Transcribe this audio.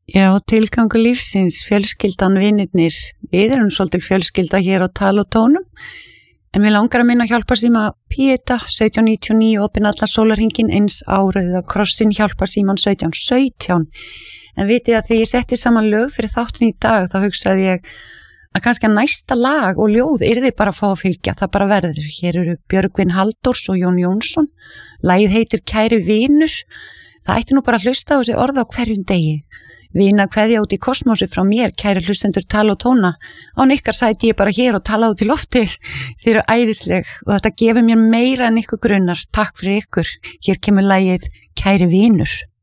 Já, tilgangur lífsins, fjölskyldan, vinirnir, við erum svolítið fjölskylda hér á Tal og tónum, en við langar að minna hjálparsíma Pieta 1799 opin allar sólarhringin eins árauða krossin hjálparsíman 1717, en vitið að þegar ég setti saman lög fyrir þáttin í dag þá hugsaði ég að kannski að næsta lag og ljóð yrði bara að fá að fylgja, það bara verður. Hér eru Björgvin Halldórs og Jón Jónsson, lagið heitir Kæri vinur, það ætti nú bara að hlusta á þessi orð á hverjum degi. Vina kveðja út í kosmosi frá mér, kæri hlustendur Tal og tóna. Án ykkar sæti ég bara hér og tala út í loftið. Þið eru æðisleg og þetta gefur mér meira en ykkur grunnar. Takk fyrir ykkur. Hér kemur lagið Kæri vinur.